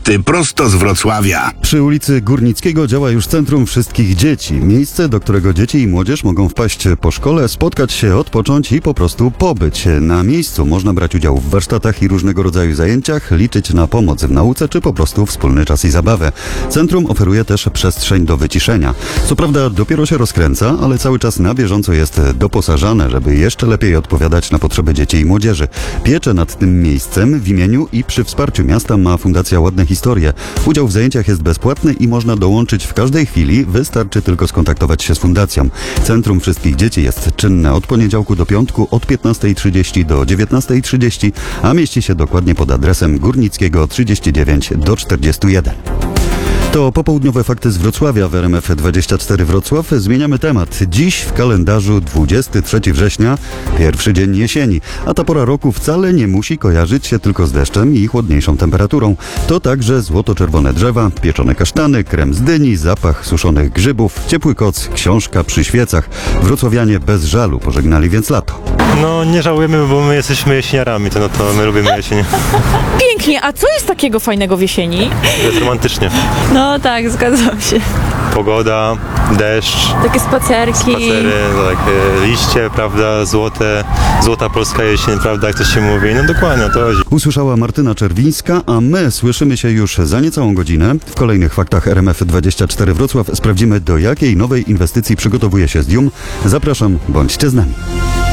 Fakty prosto z Wrocławia. Przy ulicy Górnickiego działa już Centrum Wszystkich Dzieci. Miejsce, do którego dzieci i młodzież mogą wpaść po szkole, spotkać się, odpocząć i po prostu pobyć. Na miejscu można brać udział w warsztatach i różnego rodzaju zajęciach, liczyć na pomoc w nauce czy po prostu wspólny czas i zabawę. Centrum oferuje też przestrzeń do wyciszenia. Co prawda dopiero się rozkręca, ale cały czas na bieżąco jest doposażane, żeby jeszcze lepiej odpowiadać na potrzeby dzieci i młodzieży. Pieczę nad tym miejscem w imieniu i przy wsparciu miasta ma Fundacja Ładne Historie. Udział w zajęciach jest bezpłatny i można dołączyć w każdej chwili, wystarczy tylko skontaktować się z fundacją. Centrum Wszystkich Dzieci jest czynne od poniedziałku do piątku od 15:30 do 19:30, a mieści się dokładnie pod adresem Górnickiego 39 do 41. To popołudniowe fakty z Wrocławia w RMF24 Wrocław. Zmieniamy temat. Dziś w kalendarzu 23 września, pierwszy dzień jesieni. A ta pora roku wcale nie musi kojarzyć się tylko z deszczem i chłodniejszą temperaturą. To także złoto-czerwone drzewa, pieczone kasztany, krem z dyni, zapach suszonych grzybów, ciepły koc, książka przy świecach. Wrocławianie bez żalu pożegnali więc lato. No nie żałujemy, bo my jesteśmy jesieniarami, to my lubimy jesień. Pięknie, a co jest takiego fajnego w jesieni? Jest romantycznie. No tak, zgadzam się. Pogoda, deszcz, Takie spacery, tak, liście, prawda, złota polska jesień, prawda, jak to się mówi. No dokładnie, o to chodzi. Usłyszała Martyna Czerwińska, a my słyszymy się już za niecałą godzinę. W kolejnych faktach RMF24 Wrocław sprawdzimy, do jakiej nowej inwestycji przygotowuje się Zdium. Zapraszam, bądźcie z nami.